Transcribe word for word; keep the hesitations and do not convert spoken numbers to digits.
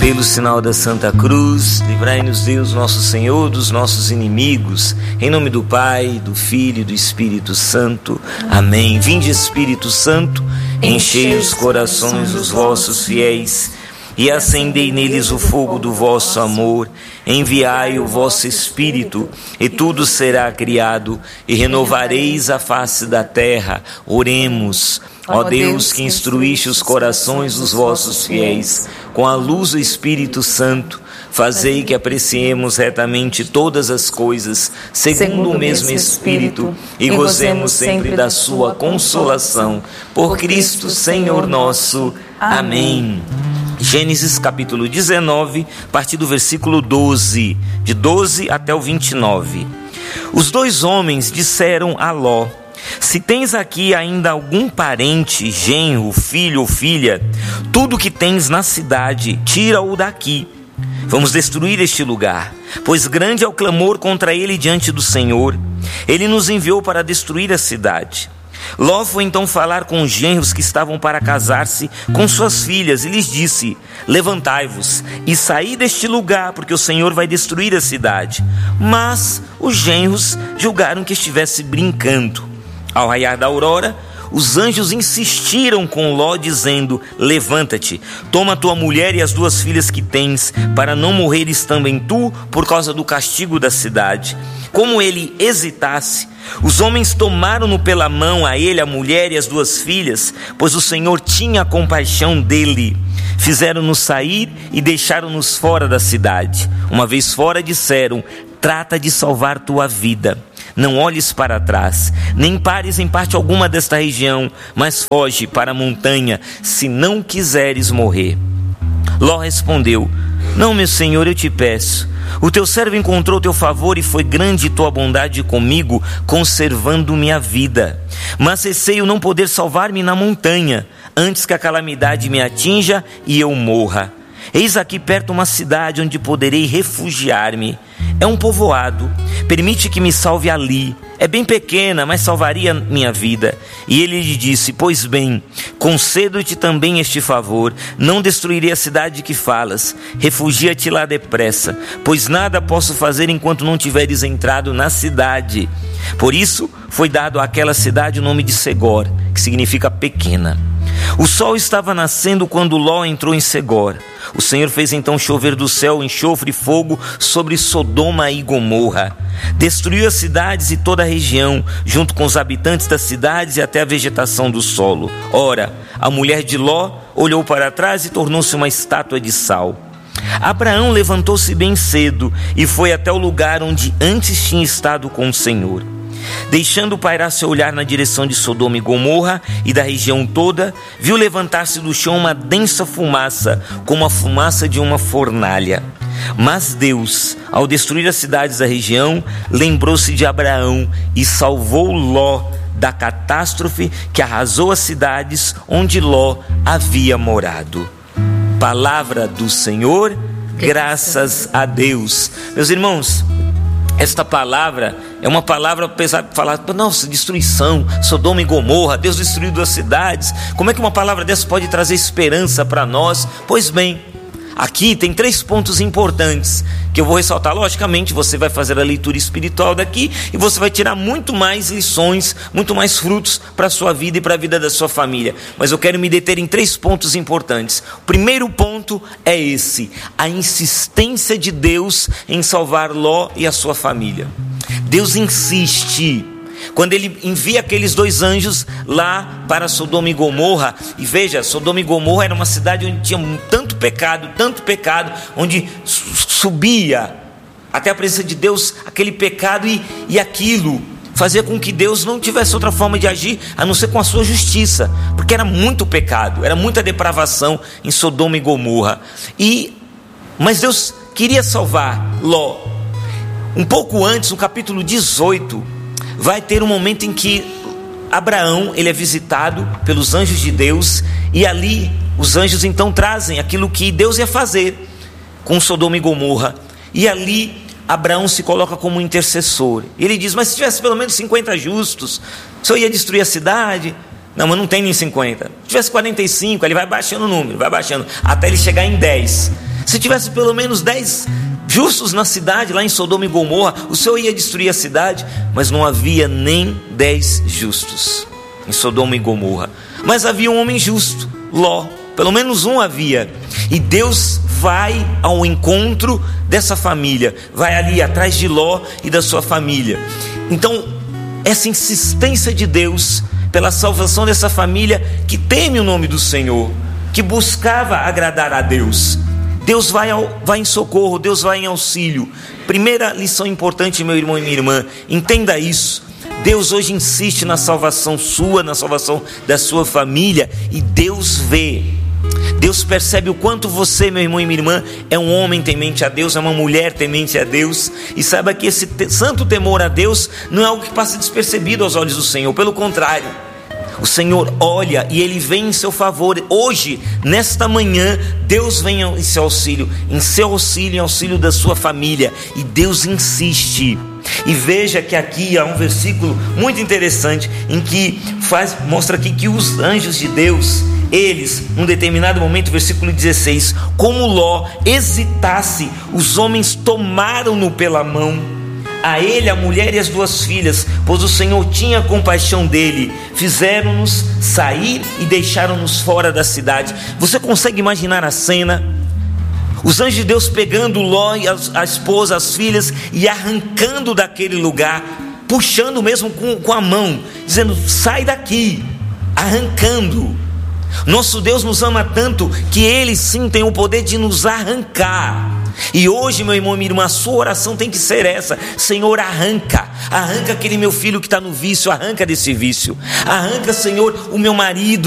Pelo sinal da Santa Cruz, livrai-nos Deus nosso Senhor dos nossos inimigos, em nome do Pai, do Filho e do Espírito Santo. Amém. Vinde, Espírito Santo, enchei os corações dos vossos fiéis e acendei neles o fogo do vosso amor. Enviai o vosso Espírito, e tudo será criado, e renovareis a face da terra. Oremos. Ó Deus, que instruíste os corações dos vossos fiéis com a luz do Espírito Santo, fazei que apreciemos retamente todas as coisas, segundo o mesmo Espírito, e gozemos sempre da sua consolação. Por Cristo Senhor nosso. Amém. Gênesis capítulo dezenove, a partir do versículo doze, de doze até o vinte e nove. Os dois homens disseram a Ló: se tens aqui ainda algum parente, genro, filho ou filha, tudo que tens na cidade, tira-o daqui. Vamos destruir este lugar, pois grande é o clamor contra ele diante do Senhor. Ele nos enviou para destruir a cidade. Ló foi então falar com os genros que estavam para casar-se com suas filhas e lhes disse: levantai-vos e saí deste lugar, porque o Senhor vai destruir a cidade. Mas os genros julgaram que estivesse brincando. Ao raiar da aurora, os anjos insistiram com Ló, dizendo: levanta-te, toma tua mulher e as duas filhas que tens, para não morreres também tu por causa do castigo da cidade. Como ele hesitasse, os homens tomaram-no pela mão, a ele, a mulher e as duas filhas, pois o Senhor tinha compaixão dele. Fizeram-nos sair e deixaram-nos fora da cidade. Uma vez fora, disseram: trata de salvar tua vida. Não olhes para trás, nem pares em parte alguma desta região, mas foge para a montanha, se não quiseres morrer. Ló respondeu: não, meu senhor, eu te peço. O teu servo encontrou teu favor e foi grande tua bondade comigo, conservando minha vida. Mas receio não poder salvar-me na montanha, antes que a calamidade me atinja e eu morra. Eis aqui perto uma cidade onde poderei refugiar-me. É um povoado, permite que me salve ali. É bem pequena, mas salvaria minha vida. E ele lhe disse: pois bem, concedo-te também este favor, não destruirei a cidade que falas. Refugia-te lá depressa, pois nada posso fazer enquanto não tiveres entrado na cidade. Por isso foi dado àquela cidade o nome de Segor, que significa pequena. O sol estava nascendo quando Ló entrou em Segor. O Senhor fez então chover do céu enxofre e fogo sobre Sodoma e Gomorra. Destruiu as cidades e toda a região, junto com os habitantes das cidades e até a vegetação do solo. Ora, a mulher de Ló olhou para trás e tornou-se uma estátua de sal. Abraão levantou-se bem cedo e foi até o lugar onde antes tinha estado com o Senhor. Deixando pairar seu olhar na direção de Sodoma e Gomorra e da região toda, viu levantar-se do chão uma densa fumaça, como a fumaça de uma fornalha. Mas Deus, ao destruir as cidades da região, lembrou-se de Abraão e salvou Ló da catástrofe que arrasou as cidades onde Ló havia morado. Palavra do Senhor, graças a Deus. Meus irmãos, esta palavra é uma palavra, apesar de falar, nossa, destruição, Sodoma e Gomorra, Deus destruiu duas cidades. Como é que uma palavra dessa pode trazer esperança para nós? Pois bem, aqui tem três pontos importantes que eu vou ressaltar. Logicamente, você vai fazer a leitura espiritual daqui e você vai tirar muito mais lições, muito mais frutos para a sua vida e para a vida da sua família. Mas eu quero me deter em três pontos importantes. O primeiro ponto é esse: a insistência de Deus em salvar Ló e a sua família. Deus insiste. Quando ele envia aqueles dois anjos lá para Sodoma e Gomorra, e veja, Sodoma e Gomorra era uma cidade onde tinha tanto pecado, tanto pecado, onde subia até a presença de Deus aquele pecado, e, e aquilo fazia com que Deus não tivesse outra forma de agir a não ser com a sua justiça, porque era muito pecado, era muita depravação em Sodoma e Gomorra. E, mas Deus queria salvar Ló. Um pouco antes, no capítulo dezoito, vai ter um momento em que Abraão, ele é visitado pelos anjos de Deus, e ali os anjos então trazem aquilo que Deus ia fazer com Sodoma e Gomorra, e ali Abraão se coloca como intercessor. Ele diz: mas se tivesse pelo menos cinquenta justos, o senhor ia destruir a cidade? Não, mas não tem nem cinquenta. Se tivesse quarenta e cinco, ele vai baixando o número, vai baixando, até ele chegar em dez. Se tivesse pelo menos dez justos na cidade, lá em Sodoma e Gomorra, o Senhor ia destruir a cidade. Mas não havia nem dez justos em Sodoma e Gomorra. Mas havia um homem justo, Ló. Pelo menos um havia. E Deus vai ao encontro dessa família, vai ali atrás de Ló e da sua família. Então, essa insistência de Deus pela salvação dessa família que teme o nome do Senhor, que buscava agradar a Deus, Deus vai, ao, vai em socorro, Deus vai em auxílio. Primeira lição importante, meu irmão e minha irmã, entenda isso. Deus hoje insiste na salvação sua, na salvação da sua família, e Deus vê, Deus percebe o quanto você, meu irmão e minha irmã, é um homem temente a Deus, é uma mulher temente a Deus. E saiba que esse te- santo temor a Deus não é algo que passa despercebido aos olhos do Senhor. Pelo contrário, o Senhor olha e Ele vem em seu favor. Hoje, nesta manhã, Deus vem em seu auxílio, em seu auxílio, em auxílio da sua família. E Deus insiste. E veja que aqui há um versículo muito interessante, em que faz, mostra aqui que os anjos de Deus, eles, num determinado momento, versículo dezesseis, como Ló hesitasse, os homens tomaram-no pela mão, a ele, a mulher e as duas filhas, pois o Senhor tinha compaixão dele, fizeram-nos sair e deixaram-nos fora da cidade. Você consegue imaginar a cena? Os anjos de Deus pegando Ló e a, a esposa, as filhas, e arrancando daquele lugar, puxando mesmo com, com a mão, dizendo: sai daqui, arrancando. Nosso Deus nos ama tanto que Ele sim tem o poder de nos arrancar. E hoje, meu irmão e minha irmã, a sua oração tem que ser essa: Senhor, arranca, arranca aquele meu filho que está no vício, arranca desse vício, arranca, Senhor, o meu marido